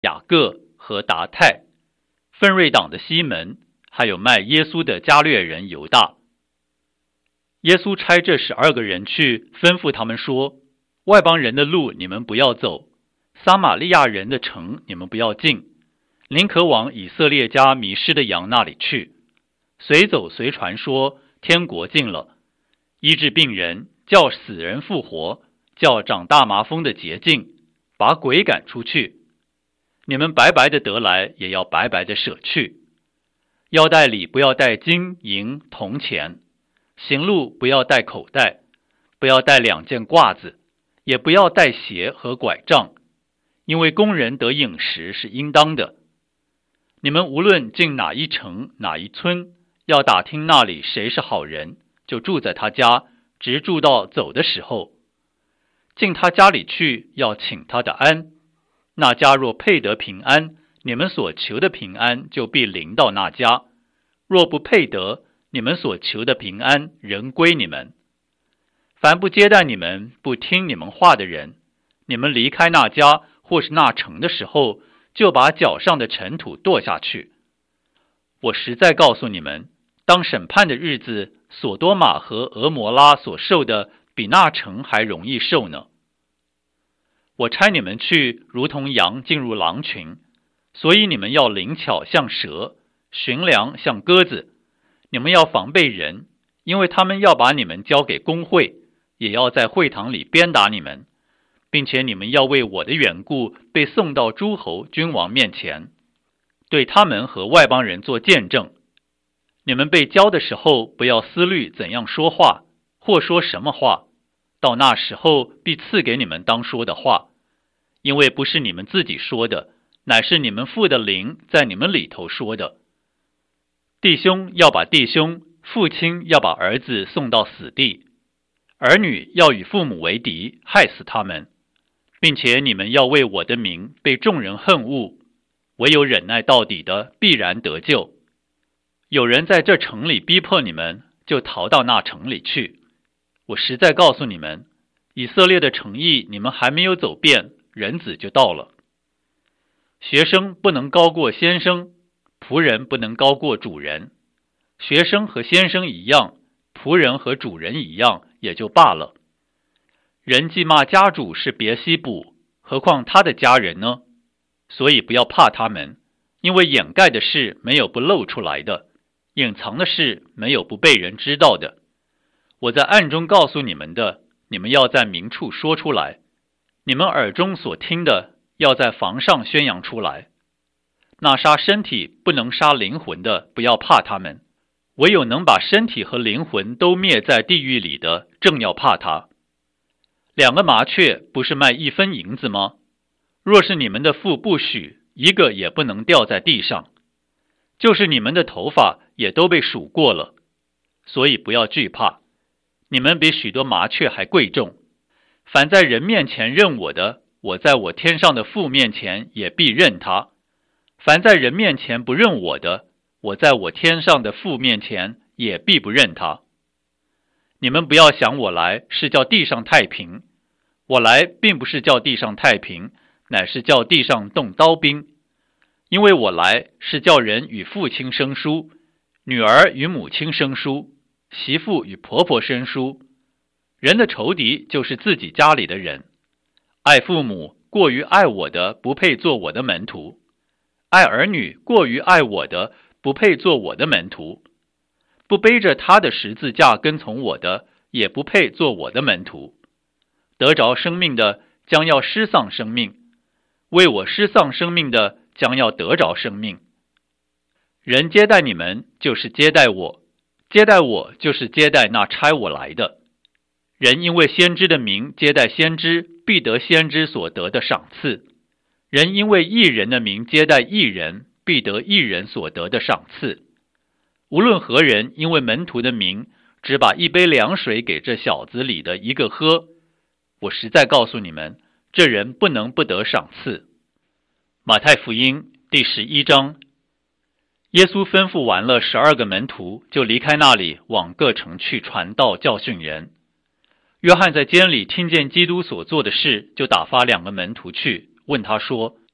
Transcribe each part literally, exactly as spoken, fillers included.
雅各和达太，奋锐党的西门，还有卖耶稣的加略人犹大。耶稣差这十二个人去，吩咐他们说：外邦人的路你们不要走，撒玛利亚人的城你们不要进，宁可往以色列家迷失的羊那里去。随走随传说天国近了，医治病人，叫死人复活，叫长大麻风的洁净，把鬼赶出去。你们白白的得来，也要白白的舍去。腰带里不要带金银铜钱，行路不要带口袋，不要带两件褂子，也不要带鞋和拐杖，因为工人得饮食是应当的。你们无论进哪一城哪一村，要打听那里谁是好人，就住在他家，直住到走的时候。进他家里去，要请他的安。那家若配得平安，你们所求的平安就必临到那家；若不配得，你们所求的平安仍归你们。凡不接待你们、不听你们话的人，你们离开那家或是那城的时候，就把脚上的尘土跺下去。我实在告诉你们，当审判的日子，索多玛和俄摩拉所受的，比那城还容易受呢。我差你们去，如同羊进入狼群，所以你们要灵巧像蛇，驯良像鸽子。你们要防备人，因为他们要把你们交给公会，也要在会堂里鞭打你们，并且你们要为我的缘故被送到诸侯君王面前，对他们和外邦人做见证。你们被交的时候，不要思虑怎样说话，或说什么话，到那时候必赐给你们当说的话，因为不是你们自己说的，乃是你们父的灵在你们里头说的。弟兄要把弟兄，父亲要把儿子送到死地，儿女要与父母为敌，害死他们，并且你们要为我的名被众人恨恶，唯有忍耐到底的必然得救。有人在这城里逼迫你们，就逃到那城里去。我实在告诉你们，以色列的城邑你们还没有走遍，人子就到了。学生不能高过先生，仆人不能高过主人。学生和先生一样，仆人和主人一样，也就罢了。人既骂家主是别西卜，何况他的家人呢？所以不要怕他们，因为掩盖的事没有不露出来的，隐藏的事没有不被人知道的。我在暗中告诉你们的，你们要在明处说出来；你们耳中所听的，要在房上宣扬出来。那杀身体不能杀灵魂的，不要怕他们；唯有能把身体和灵魂都灭在地狱里的，正要怕他。两个麻雀不是卖一分银子吗？若是你们的父不许，一个也不能掉在地上。就是你们的头发也都被数过了，所以不要惧怕，你们比许多麻雀还贵重。凡在人面前认我的，我在我天上的父面前也必认他；凡在人面前不认我的，我在我天上的父面前也必不认他。你们不要想我来是叫地上太平，我来并不是叫地上太平，乃是叫地上动刀兵。因为我来是叫人与父亲生疏，女儿与母亲生疏，媳妇与婆婆生疏。人的仇敌就是自己家里的人。爱父母过于爱我的，不配做我的门徒；爱儿女过于爱我的，不配做我的门徒；不背着他的十字架跟从我的，也不配做我的门徒。得着生命的，将要失丧生命；为我失丧生命的，将要得着生命。人接待你们，就是接待我；接待我，就是接待那差我来的。人因为先知的名接待先知，必得先知所得的赏赐；人因为义人的名接待义人，必得义人所得的赏赐。无论何人因为门徒的名，只把一杯凉水给这小子里的一个喝，我实在告诉你们，这人不能不得赏赐。马太福音第十一章。耶稣吩咐完了十二个门徒，就离开那里，往各城去传道教训人。约翰在监里听见基督所做的事，就打发两个门徒去，问他说：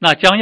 那将